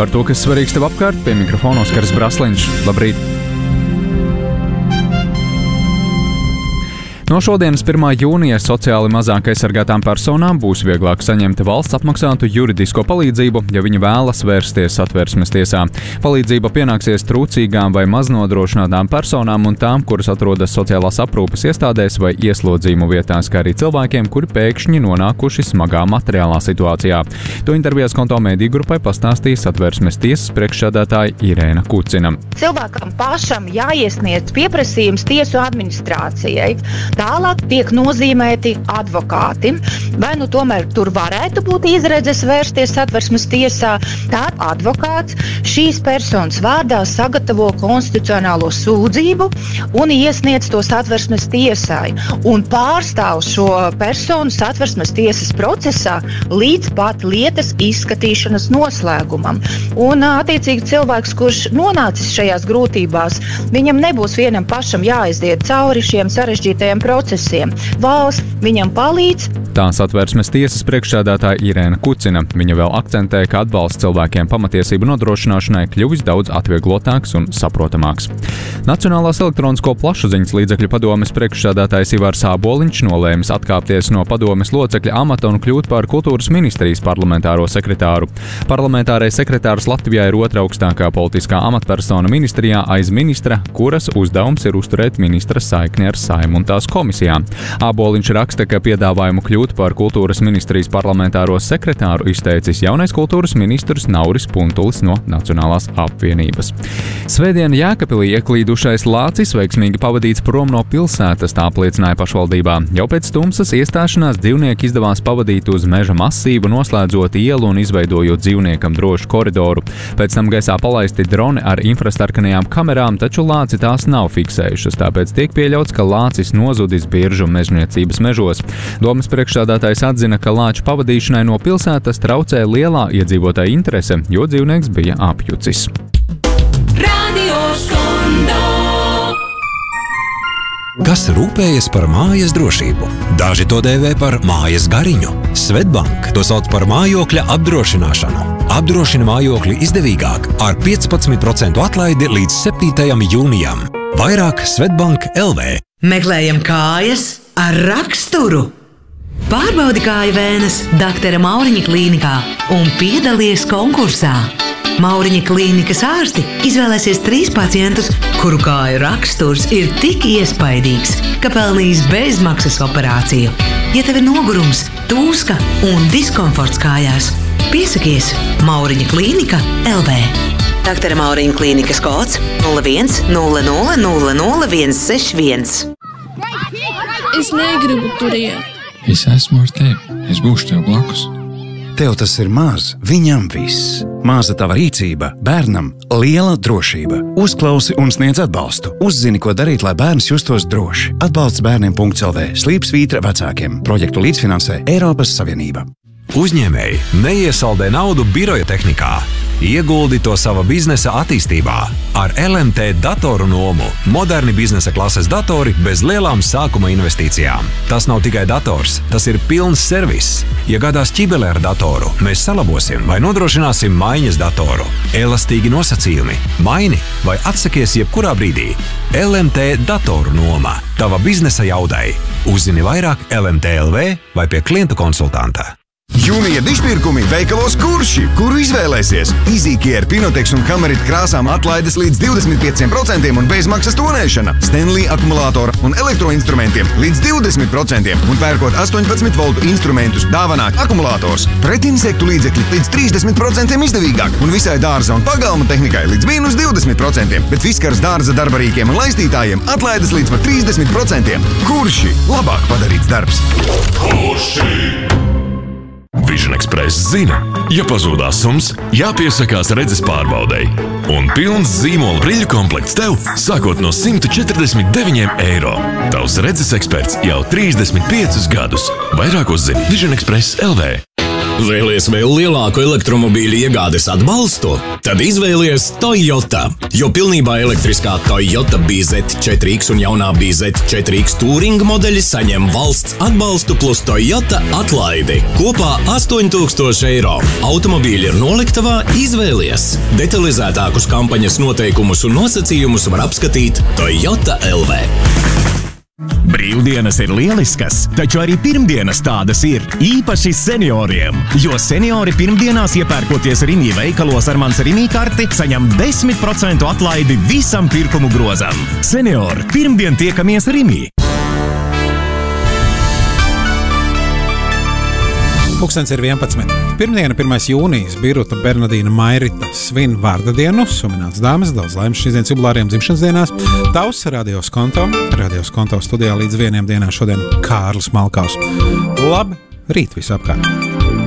Par to, kas svarīgs tev apkārt, pie mikrofona Oskars Brasliņš. Labrīt! No šodienas 1. jūnija sociāli mazāk aizsargātām personām būs vieglāk saņemt valsts apmaksātu juridisko palīdzību, ja viņi vēlas vērsties Satversmes tiesā. Palīdzība pienāksies trūcīgām vai maznodrošinātām personām un tām, kuras atrodas sociālās aprūpes iestādēs vai ieslodzījumu vietās, kā arī cilvēkiem, kuri pēkšņi nonākuši smagā materiālā situācijā. To intervijās Konto mediju grupai pastāstīja Satversmes tiesas priekšsēdētāja Irēna Kucina. Cilvēkam pašam jāiesniedz pieprasījums tiesu administrācijai. Tālāk tiek nozīmēti advokāti. Vai nu tomēr tur varētu būt izredzes vērsties Satversmes tiesā, tad advokāts šīs personas vārdā sagatavo konstitucionālo sūdzību un iesniedz to Satversmes tiesai. Un pārstāv šo personu Satversmes tiesas procesā līdz pat lietas izskatīšanas noslēgumam. Un attiecīgi cilvēks, kurš nonācis šajās grūtībās, viņam nebūs vienam pašam jāaiziet cauri šiem sarežģītajiem procesiem. Valsts viņam palīdz. Tā Satversmes tiesas priekšsēdētāja Irēna Kucina. Viņa vēl akcentē, ka atbalsts cilvēkiem pamatiesību nodrošināšanai kļuvis daudz atvieglotāks un saprotamāks. Nacionālās elektronisko plašsaziņas līdzekļu padomes priekšsēdētājs Ivars Āboliņš nolēmis atkāpties no padomes locekļa amata un kļūt par kultūras ministrijas parlamentāro sekretāru. Parlamentārais sekretārs Latvijā ir otra augstākā politiskā amatpersona ministrijā aiz ministra, kuras uzdevums ir uzturēt ministra saikni ar Saeimu un tās komisijām. Āboliņš raksta, ka piedāvājumu kļūt par kultūras ministrijas parlamentāro sekretāru izteicis jaunais kultūras ministrs Nauris Puntulis no Nacionālās apvienības. Svētdien Jēkabpilī ieklīdušais lācis veiksmīgi pavadīts prom no pilsētas, tā apliecināja pašvaldībā. Jau pēc tumsas iestāšanās dzīvnieku izdevās pavadīt uz meža masīvu, noslēdzot ielu un izveidojot dzīvniekam drošu koridoru. Pēc tam gaisā palaisti droni ar infrastarkanajām kamerām, taču lāci tās nav fiksējušas, tāpēc tiek pieļauts, ka lācis nozudis Biržu mežniecības mežos. Domas priekšsēdētājs atzina, ka lāču pavadīšanai no pilsētas traucē lielā iedzīvotāja interese, jo dzīvnieks bija apjucis. Kas rūpējas par mājas drošību? Daži to dēvē par mājas gariņu. Svetbank to sauc par mājokļa apdrošināšanu. Apdrošina mājokļu izdevīgāk ar 15% atlaidi līdz 7. jūnijam. Vairāk Svetbank LV. Meklējam kājas ar raksturu. Pārbaudi kāju vēnes Dr. Mauriņa klīnikā un piedalies konkursā. Mauriņa klīnikas ārsti izvēlēsies 3 pacientus, kuru kāju raksturs ir tik iespaidīgs, ka pelnīs bezmaksas operāciju. Ja tev ir nogurums, tūska un diskomforts kājās, piesakies Mauriņa klīnika LV. Dr. Mauriņa klīnikas kods 01 00 00 161. Es negribu tur iet. Es esmu ar tevi. Es būšu tev blakus. Tev tas ir maz, viņam viss. Maza tava rīcība, bērnam liela drošība. Uzklausi un sniedz atbalstu. Uzzini, ko darīt, lai bērns justos droši. Atbalsts bērniem.lv. Slīpsvītra vecākiem. Projektu līdzfinansē Eiropas Savienība. Uzņēmēji neiesaldē naudu biroja tehnikā. Ieguldi to sava biznesa attīstībā. Ar LMT datoru nomu moderni biznesa klases datori bez lielām sākuma investīcijām. Tas nav tikai dators, tas ir pilns servis. Ja gadās ķibele ar datoru, mēs salabosim vai nodrošināsim maiņas datoru. Elastīgi nosacījumi. Maini vai atsakies jebkurā brīdī. LMT datoru noma. Tava biznesa jaudai. Uzzini vairāk LMT.lv vai pie klientu konsultanta. Jūnija dižpirkumi veikalos Kurši, kuru izvēlēsies. Izīkie ar Pinotex un Kamerit krāsām atlaides līdz 25% un bezmaksas tonēšana. Stanley akumulātora un elektroinstrumentiem līdz 20% un pērkot 18 voltu instrumentus dāvanā akumulātors. Pret insektu līdzekļi līdz 30% izdevīgāk un visai dārza un pagalma tehnikai līdz mīnus 20%, bet viskaras dārza darbarīkiem un laistītājiem atlaides līdz pat 30%. Kurši? Labāk padarīts darbs. Kurši! Vision Express zina, ja pazūdās sums, jāpiesakās redzes pārbaudei. Un pilns zīmola brīļu komplekts tev sākot no 149 eiro. Tavs redzes eksperts jau 35 gadus. Vairāk uzzini Vision Express LV. Vēlies vēl lielāku elektromobīļu iegādes atbalstu? Tad izvēlies Toyota, jo pilnībā elektriskā Toyota BZ4X un jaunā BZ4X Touring modeļi saņem valsts atbalstu plus Toyota atlaidi. Kopā 8000 eiro. Automobīļi ir noliktavā, izvēlies. Detalizētākus kampaņas noteikumus un nosacījumus var apskatīt Toyota LV. Brīvdienas ir lieliskas, taču arī pirmdienas tādas ir, īpaši senioriem. Jo seniori pirmdienās iepērkoties Rimi veikalos ar mans Rimi karti, saņem 10% atlaidi visam pirkumu grozam. Seniori, pirmdien tiekamies Rimi. Pulkstens ir 11. Pirmdiena, 1. jūnijas, Biruta Bernadīna Mairita svin vārda dienu, suminēts dāmas, daudz laimes šīs dienas jubilāriem dzimšanas dienās. Tavs Radios konto studijā līdz 1 dienā šodien Kārlis Malkaus. Labi, rīt visapkārt!